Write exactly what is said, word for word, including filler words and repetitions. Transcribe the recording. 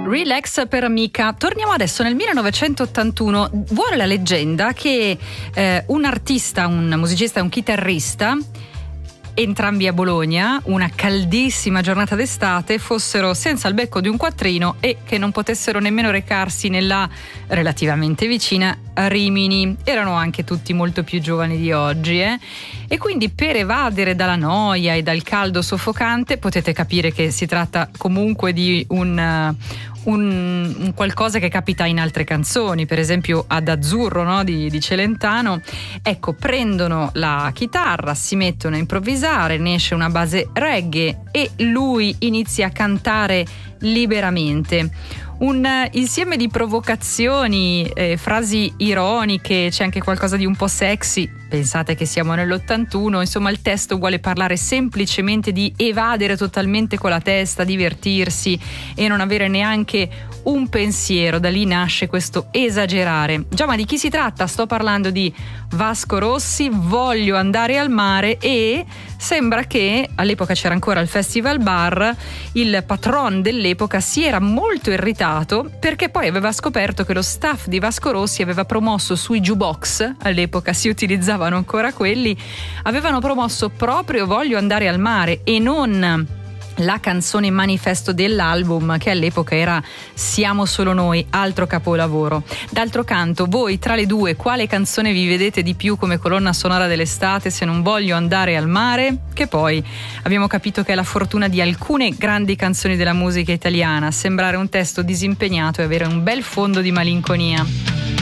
Relax per Amica. Torniamo adesso nel millenovecentottantuno. Vuole la leggenda che eh, un artista, un musicista e un chitarrista, entrambi a Bologna, una caldissima giornata d'estate, fossero senza il becco di un quattrino e che non potessero nemmeno recarsi nella relativamente vicina Rimini. Erano anche tutti molto più giovani di oggi, eh? E quindi per evadere dalla noia e dal caldo soffocante, potete capire che si tratta comunque di un, uh, un, un qualcosa che capita in altre canzoni, per esempio ad Azzurro, no? di, di Celentano. Ecco, prendono la chitarra, si mettono a improvvisare, ne esce una base reggae e lui inizia a cantare liberamente. Un insieme di provocazioni, eh, frasi ironiche, c'è anche qualcosa di un po' sexy. Pensate che siamo nell'ottantuno, insomma il testo vuole parlare semplicemente di evadere totalmente con la testa, divertirsi e non avere neanche un pensiero. Da lì nasce questo esagerare. Già, ma di chi si tratta? Sto parlando di Vasco Rossi, Voglio andare al mare, e sembra che all'epoca c'era ancora il Festival Bar, il patron dell'epoca si era molto irritato perché poi aveva scoperto che lo staff di Vasco Rossi aveva promosso sui jukebox, all'epoca si utilizzavano ancora quelli, avevano promosso proprio Voglio andare al mare e non la canzone manifesto dell'album, che all'epoca era Siamo solo noi, altro capolavoro. D'altro canto, voi tra le due quale canzone vi vedete di più come colonna sonora dell'estate se non Voglio andare al mare? Che poi abbiamo capito che è la fortuna di alcune grandi canzoni della musica italiana, sembrare un testo disimpegnato e avere un bel fondo di malinconia.